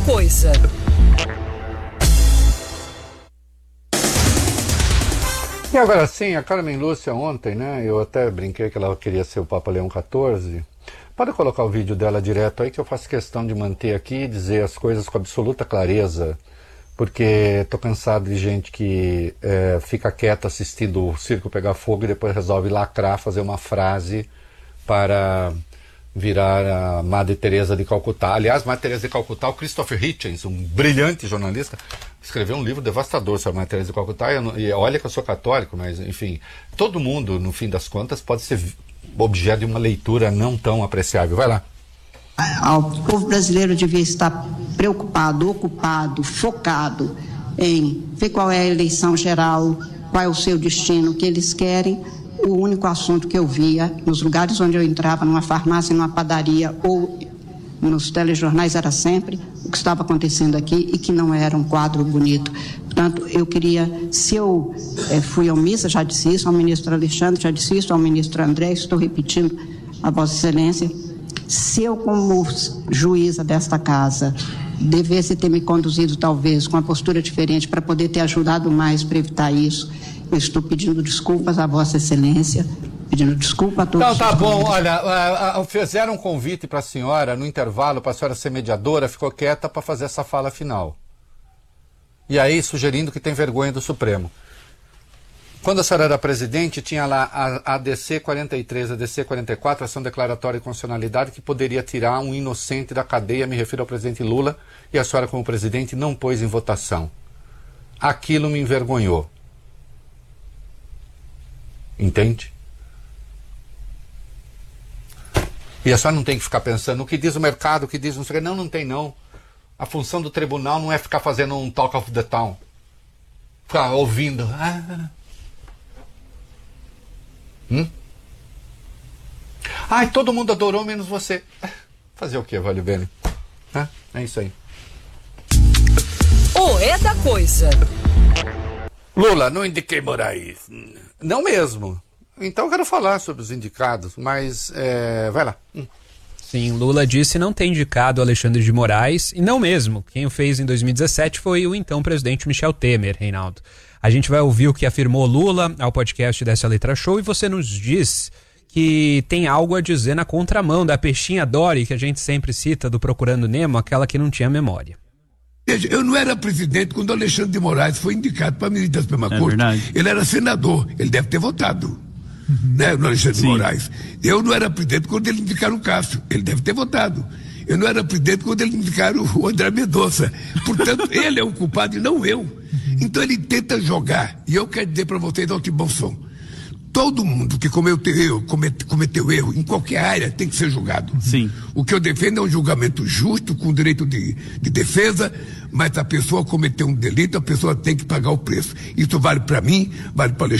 Coisa. E agora sim, a Carmen Lúcia ontem, né? Eu até brinquei que ela queria ser o Papa Leão XIV. Pode colocar o vídeo dela direto aí, que eu faço questão de manter aqui e dizer as coisas com absoluta clareza, porque tô cansado de gente que fica quieta assistindo o circo pegar fogo e depois resolve lacrar, fazer uma frase para virar a Madre Teresa de Calcutá. Aliás, Madre Teresa de Calcutá, o Christopher Hitchens, um brilhante jornalista, escreveu um livro devastador sobre a Madre Teresa de Calcutá, e olha que eu sou católico, mas enfim, todo mundo, no fim das contas, pode ser objeto de uma leitura não tão apreciável. Vai lá. O povo brasileiro devia estar preocupado, ocupado, focado em ver qual é a eleição geral, qual é o seu destino, o que eles querem. O único assunto que eu via nos lugares onde eu entrava, numa farmácia, numa padaria ou nos telejornais, era sempre o que estava acontecendo aqui e que não era um quadro bonito. Portanto, eu queria, se eu fui omissa, já disse isso ao ministro Alexandre, já disse isso ao ministro André, estou repetindo a Vossa Excelência, se eu, como juíza desta casa, devesse ter me conduzido talvez com uma postura diferente para poder ter ajudado mais para evitar isso, eu estou pedindo desculpas à Vossa Excelência, pedindo desculpa a todos. Então tá bom, olha, fizeram um convite para a senhora, no intervalo, para a senhora ser mediadora, ficou quieta para fazer essa fala final. E aí, sugerindo que tem vergonha do Supremo. Quando a senhora era presidente, tinha lá a DC 43, a DC 44, ação declaratória de constitucionalidade, que poderia tirar um inocente da cadeia, me refiro ao presidente Lula, e a senhora, como presidente, não pôs em votação. Aquilo me envergonhou. Entende? E a senhora não tem que ficar pensando o que diz o mercado, o que diz não sei o que. Não, não tem não. A função do tribunal não é ficar fazendo um talk of the town. Ficar ouvindo. Ai, todo mundo adorou, menos você. Fazer o quê, Vale Bene? É isso aí. O É da Coisa. Lula, não indiquei Moraes. Não mesmo. Então eu quero falar sobre os indicados, mas vai lá. Sim, Lula disse não ter indicado Alexandre de Moraes, e não mesmo. Quem o fez em 2017 foi o então presidente Michel Temer, Reinaldo. A gente vai ouvir o que afirmou Lula ao podcast dessa Letra Show, e você nos diz que tem algo a dizer na contramão da peixinha Dory, que a gente sempre cita do Procurando Nemo, aquela que não tinha memória. Veja, eu não era presidente quando Alexandre de Moraes foi indicado para a ministra da Suprema Corte. Verdade. Ele era senador, ele deve ter votado. Né, no Alexandre de Moraes. Eu não era presidente quando ele indicaram o Cássio, ele deve ter votado. Eu não era presidente quando ele indicaram o André Mendonça. Portanto, ele é o culpado e não eu. Então ele tenta jogar, e eu quero dizer para vocês, alto e bom som, todo mundo que cometeu erro em qualquer área tem que ser julgado. Sim. O que eu defendo é um julgamento justo, com direito de defesa, mas a pessoa cometeu um delito, a pessoa tem que pagar o preço. Isso vale para mim, vale para Alexandre.